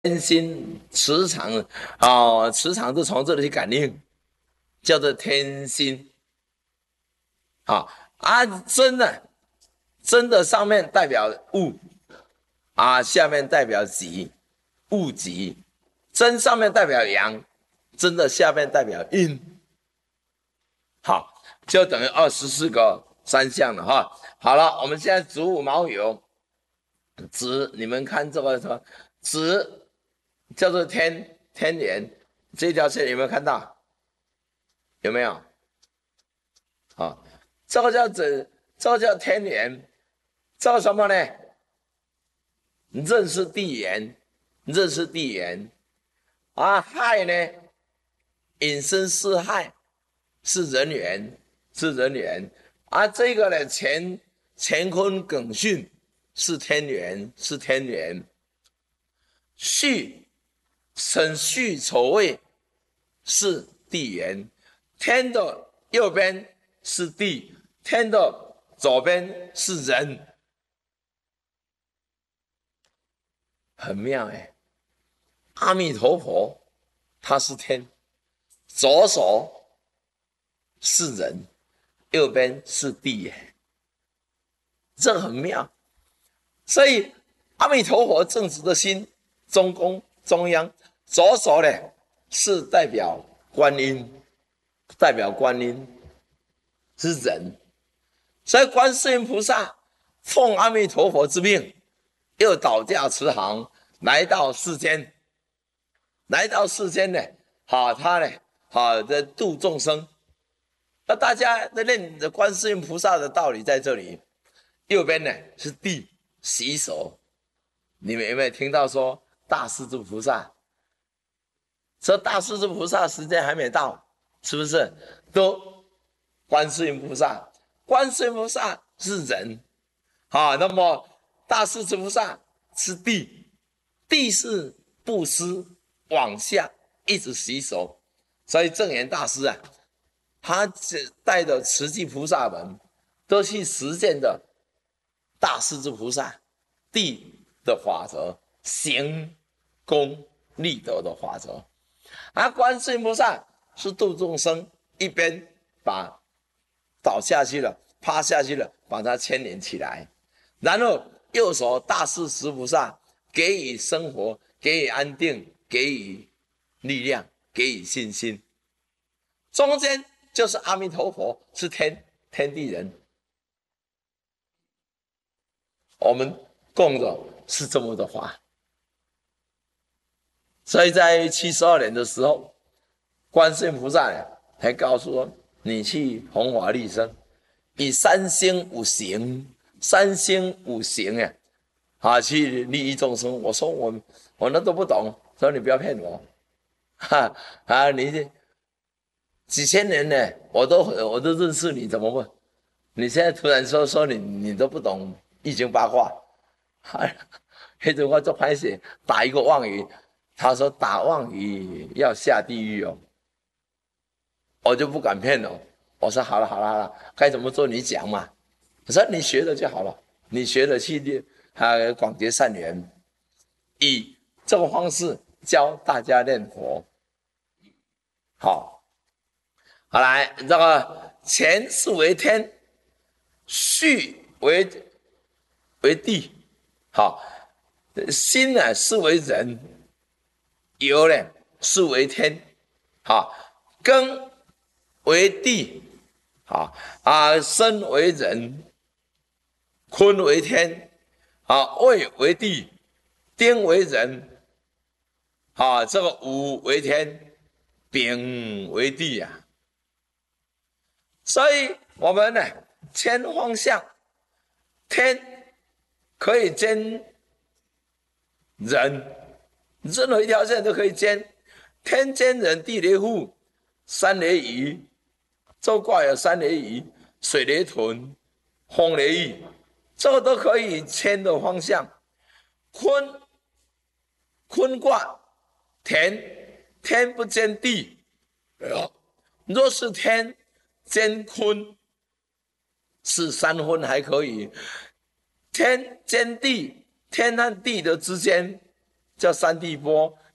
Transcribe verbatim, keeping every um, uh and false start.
天心磁场啊、哦，磁场是从这里去感应，叫做天心。好啊，真的真的上面代表物啊，下面代表极物极，真上面代表阳，真的下面代表阴。好，就等于二十四个三项了哈。好了，我们现在子午卯酉，子你们看这个什么子叫做天天元，这条线有没有看到？有没有？好，这个叫子，这个叫天元，这个什么呢？壬是地元，壬是地元啊，亥呢？引申是亥，是人缘，是人缘啊。这个呢，乾乾坤艮巽是天元，是天元。戌申戌丑未是地元，天的右边是地，天的左边是人，很妙哎。阿弥陀佛，他是天，左手是人，右边是地，这很妙。所以阿弥陀佛正直的心，中宫中央，左手呢是代表观音，代表观音是人，所以观世音菩萨奉阿弥陀佛之命，又倒驾慈航来到世间，来到世间呢，好，他呢，好的度众生。那大家在念的观世音菩萨的道理在这里，右边呢是地洗手。你们有没有听到说大势至菩萨？说大势至菩萨时间还没到，是不是？都观世音菩萨，观世音菩萨是人，好，那么大势至菩萨是地，地是布施，往下一直洗手。所以正言大师啊，他带着慈济菩萨们都去实践的大势至菩萨地的法则，行功立德的法则。而观世音菩萨是度众生，一边把倒下去了，趴下去了，把它牵连起来，然后右手大势至菩萨给予生活，给予安定，给予力量，给予信心。中间就是阿弥陀佛，是天天地人。我们供的是这么的法，所以在七十二年的时候，观世音菩萨还告诉我，你去弘法利生，以三星五行，三星五行啊，啊去利益众生。我说我我那都不懂，说你不要骗我，哈啊你几千年呢，我都我都认识你，怎么问？你现在突然说说你你都不懂易经八卦，黑子我做拍写打一个妄语，他说打妄语要下地狱哦，我就不敢骗了。我说好了好了好了，该怎么做你讲嘛。我说你学了就好了，你学了去啊广结善缘，以这个方式教大家念佛。好，好来，这个乾是为天，戌为为地，好，辛呢是为人，酉呢是为天，好，庚为地，好啊，申为人，坤为天，啊，未为地，丁为人，啊，这个午为天，丙为地啊。所以我们呢牵方向，天可以兼人，任何一条线都可以兼，天兼人，地雷户，山雷鱼，周卦有山雷鱼、水雷屯、风雷翼，这个都可以牵的方向。坤坤卦田，天不兼地，若是天兼坤，是三分还可以。天兼地，天和地的之间叫三地波，